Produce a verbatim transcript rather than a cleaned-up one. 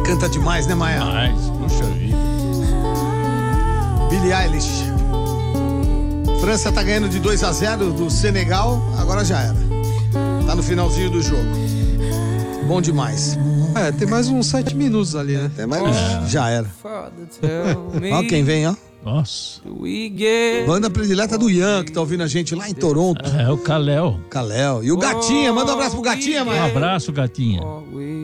canta demais, né, Maia? Mas, puxa vida. Billie Eilish. França tá ganhando de dois a zero do Senegal, agora já era. Tá no finalzinho do jogo. Bom demais. É, tem mais uns sete minutos ali, né? Tem mais, é. Já era. Ó quem vem, ó. Nossa. Banda predileta do Ian, que tá ouvindo a gente lá em Toronto. É, o Kalel. Kalel. E o Gatinha, manda um abraço pro Gatinha, mano. Um abraço, Gatinha.